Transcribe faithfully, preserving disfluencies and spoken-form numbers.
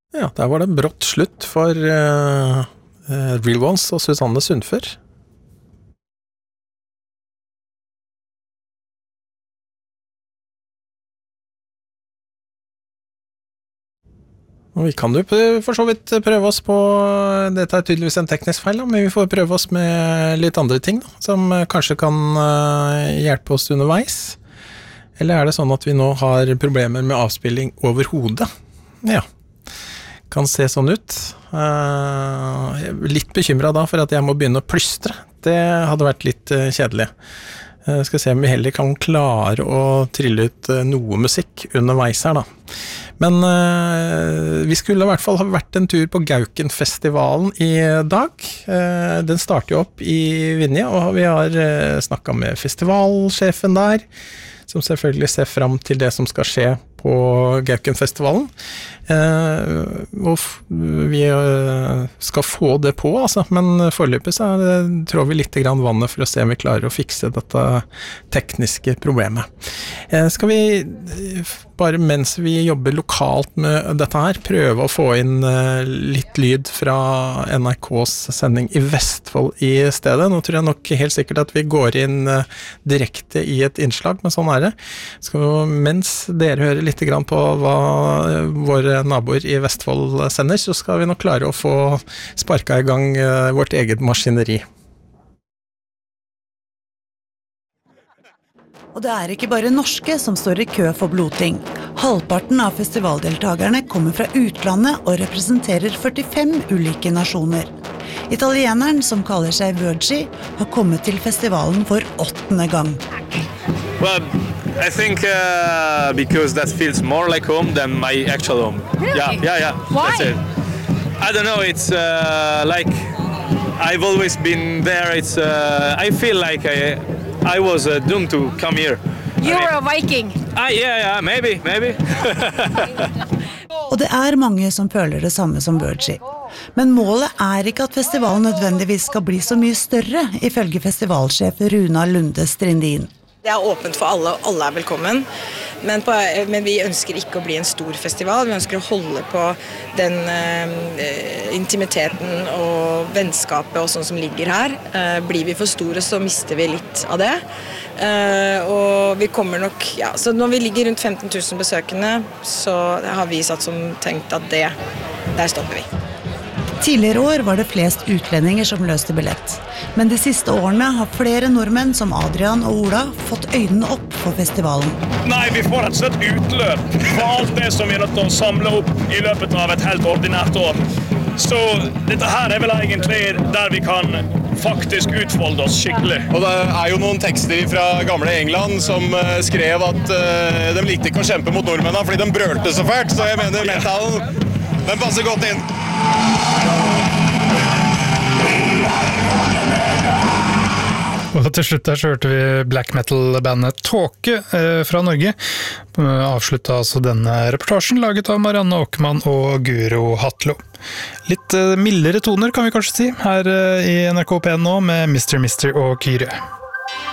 Ja, der var det brått slutt for uh, uh, Real Ones og Susanne Sundfør. Og vi kan jo for så vidt prøve oss på, dette er tydeligvis en teknisk feil, da, men vi får prøve oss med litt andre ting da, som kanskje kan uh, hjelpe oss underveis. Eller er det sånn at vi nå har problemer med avspilling over hodet? Ja. Kan se sånn ut. Uh, jeg er litt bekymret da for at jeg må begynne å plystre. Det hadde vært litt uh, kjedelig. Uh, skal se om vi heller kan klare å trille ut uh, noe musikk underveis her da. Men uh, vi skulle i hvert fall ha vært en tur på Gaukenfestivalen i dag. Uh, den starter jo opp i Vinje, og vi har uh, snakket med festivalsjefen der, som selvfølgelig ser frem til det som skal skje på Gaukenfestivalen. Eh, og vi eh, skal få det på, altså, men foreløpig så eh, tror vi litt grann vannet for å se om vi klarer å fikse dette tekniske problemet. Eh, skal vi, bare mens vi jobber lokalt med dette her, prøve å få inn eh, litt lyd fra N R K's sending i Vestfold i stedet. Nå tror jeg nok helt sikkert at vi går inn eh, direkte i et innslag, men sånn er det. Skal vi, mens dere hører litt grann på hva våre naboer i Vestfold sender, så skal vi nok klare å få sparket i gang vårt eget maskineri. Og det er ikke bare norske som står i kø for bloting. Halvparten av festivaldeltagerne kommer fra utlandet og representerer førtifem ulike nasjoner. Italieneren, som kaller seg Virgi, har kommet til festivalen for åttende gang. Well, I think uh, because that feels more like home than my actual home. Really? Yeah, yeah, yeah. Why? That's it. I don't know. It's uh, like I've always been there. It's uh, I feel like I I was uh, doomed to come here. You I were mean, a Viking. Ah, yeah, yeah, maybe, maybe. Og det er mange som føler det samme som Virgi. Men målet er ikke at festivalen nødvendigvis skal bli så mye større, ifølge festivalsjef Runa Lunde Strindin. Det er åpent for alle, og alle er velkommen. Men, på, men vi ønsker ikke å bli en stor festival. Vi ønsker å holde på den uh, intimiteten og vennskapet og sånn som ligger her. Uh, blir vi for store, så mister vi litt av det. Uh, og vi kommer nok, ja, så når vi ligger rundt femten tusen besøkende, så har vi satt som tenkt at det, der stopper vi. Tidligere år var det flest utlendinger som løste billett. Men de siste årene har flere nordmenn som Adrian og Ola fått øynene opp for festivalen. Nei, vi får et slett utløp for alt det som vi er nødt til å samle opp i løpet av et helt ordinært år. Så dette her er vel egentlig der vi kan faktisk utfolde oss skikkelig. Og det er jo noen tekster fra gamle England som skrev at uh, de likte ikke å kjempe mot nordmennene fordi de brølte så fælt, så jeg mener metalen, den passer godt inn. Og til slutt der så hørte vi black metal-bandet Tåke eh, fra Norge. Avsluttet altså denne reportasjen laget av Marianne Åkermann og Guro Hatlo. Litt eh, mildere toner kan vi kanskje si, her eh, i N R K P N nå med mister Mister og Kyrie.